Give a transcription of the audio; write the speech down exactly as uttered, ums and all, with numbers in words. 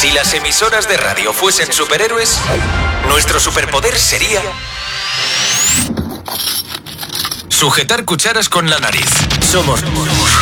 Si las emisoras de radio fuesen superhéroes, nuestro superpoder sería sujetar cucharas con la nariz. Somos